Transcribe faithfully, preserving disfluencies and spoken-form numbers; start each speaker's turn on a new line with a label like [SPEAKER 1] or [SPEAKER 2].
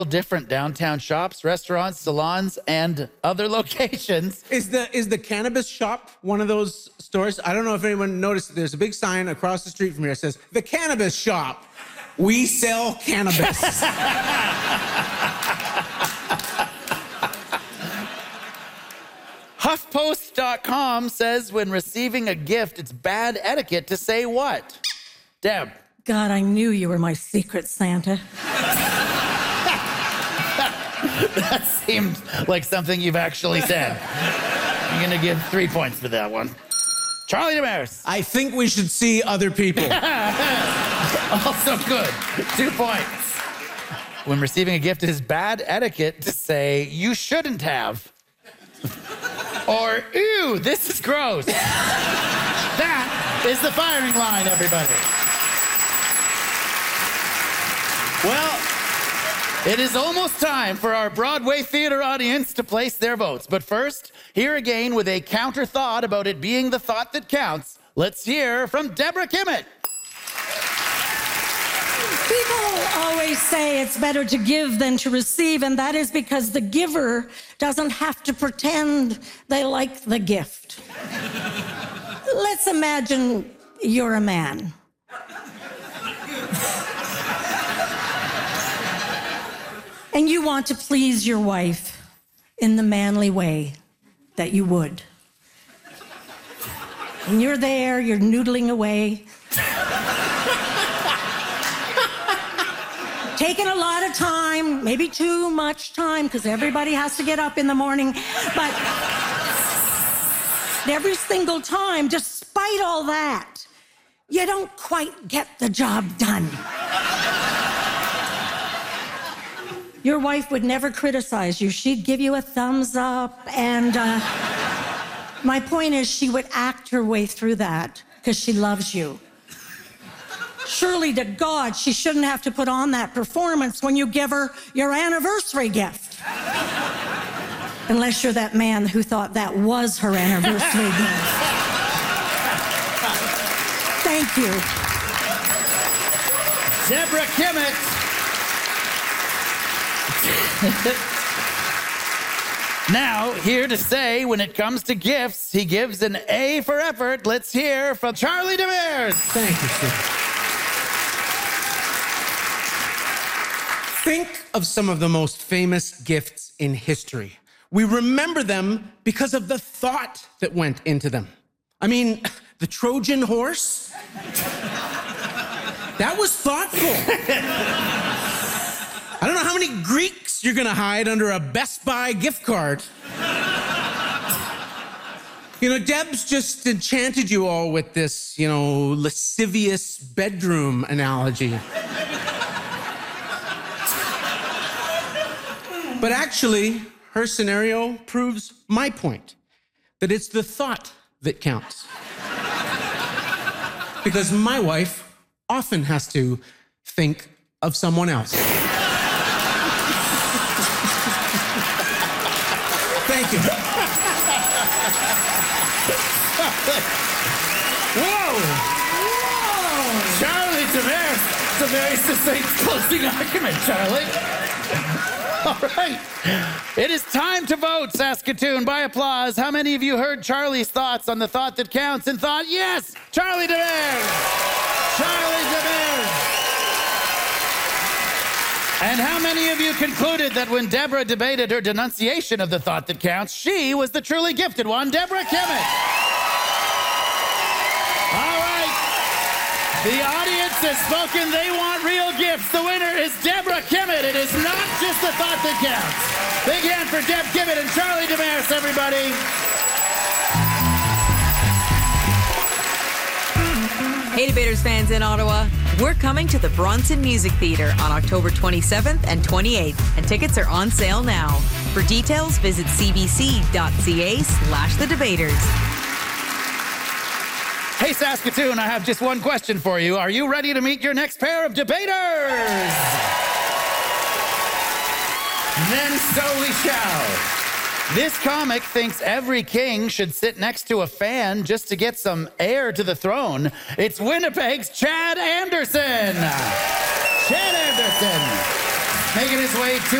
[SPEAKER 1] different downtown shops, restaurants, salons, and other locations.
[SPEAKER 2] Is the is the cannabis shop one of those stores? I don't know if anyone noticed. There's a big sign across the street from here that says, "The Cannabis Shop. We sell cannabis."
[SPEAKER 1] HuffPost dot com says when receiving a gift, it's bad etiquette to say what? Deb.
[SPEAKER 3] God, I knew you were my secret Santa.
[SPEAKER 1] That seemed like something you've actually said. I'm gonna give three points for that one. Charlie Damaris.
[SPEAKER 2] I think we should see other people.
[SPEAKER 1] Also good. Two points. When receiving a gift, it is bad etiquette to say you shouldn't have. Or, ew, this is gross. That is the firing line, everybody. Well, it is almost time for our Broadway theater audience to place their votes. But first, here again with a counter thought about it being the thought that counts, let's hear from Deborah Kimmett.
[SPEAKER 3] People always say it's better to give than to receive, and that is because the giver doesn't have to pretend they like the gift. Let's imagine you're a man. And you want to please your wife in the manly way that you would. And you're there, you're noodling away. Taking a lot of time, maybe too much time, because everybody has to get up in the morning. But every single time, despite all that, you don't quite get the job done. Your wife would never criticize you. She'd give you a thumbs up. And uh, my point is, she would act her way through that because she loves you. Surely to God, she shouldn't have to put on that performance when you give her your anniversary gift. Unless you're that man who thought that was her anniversary gift. Thank you.
[SPEAKER 1] Deborah Kimmett. Now, here to say when it comes to gifts, he gives an A for effort. Let's hear from Charlie Damaris.
[SPEAKER 2] Thank you, sir. Think of some of the most famous gifts in history. We remember them because of the thought that went into them. I mean, the Trojan horse? That was thoughtful. I don't know how many Greeks you're gonna hide under a Best Buy gift card. You know, Deb's just enchanted you all with this, you know, lascivious bedroom analogy. But actually, her scenario proves my point, that it's the thought that counts. Because my wife often has to think of someone else. Thank you.
[SPEAKER 1] Whoa! Whoa! Charlie Damaris. It's a very succinct closing argument, Charlie. All right. It is time to vote, Saskatoon, by applause. How many of you heard Charlie's thoughts on the thought that counts and thought, yes, Charlie Damaris? Charlie Damaris. And how many of you concluded that when Deborah debated her denunciation of the thought that counts, she was the truly gifted one, Deborah Kimmett? All right. The audience has spoken. They want real gifts. The winner is Deborah Kimmett. It is not just the thought that counts. Big hand for Deb Kimmett and Charlie Damaris, everybody.
[SPEAKER 4] Hey, Debaters fans in Ottawa. We're coming to the Bronson Music Theatre on October twenty-seventh and twenty-eighth, and tickets are on sale now. For details, visit cbc.ca slash the debaters.
[SPEAKER 1] Hey, Saskatoon, I have just one question for you. Are you ready to meet your next pair of debaters? Then so we shall. This comic thinks every king should sit next to a fan just to get some heir to the throne. It's Winnipeg's Chad Anderson. Chad Anderson. making his way to